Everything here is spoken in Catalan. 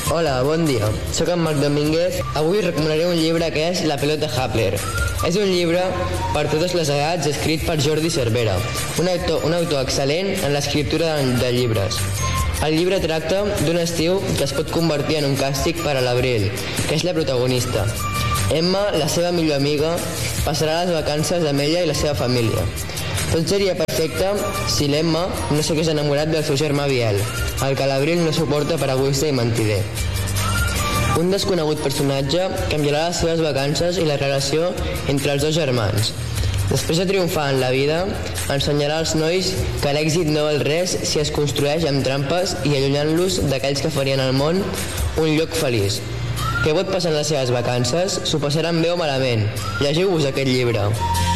Hola, bon dia. Soc en Marc Domínguez. Avui recomanaré un llibre que és La pelota Happler. És un llibre per totes les edats escrit per Jordi Cervera, un autor excel·lent en l'escriptura de llibres. El llibre tracta d'un estiu que es pot convertir en un càstig per a l'Abril, que és la protagonista. Emma, la seva millor amiga, passarà les vacances amb ella i la seva família. Tot seria perfecte si l'Emma no s'hagués enamorat del seu germà Biel, el que l'Abril no suporta per egoista i mentider. Un desconegut personatge canviarà les seves vacances i la relació entre els dos germans. Després de triomfar en la vida, ensenyarà als nois que l'èxit no val res si es construeix amb trampes i allunyant-los d'aquells que farien al món un lloc feliç. Què pot passar en les seves vacances? S'ho passaran bé o malament? Llegiu-vos aquest llibre.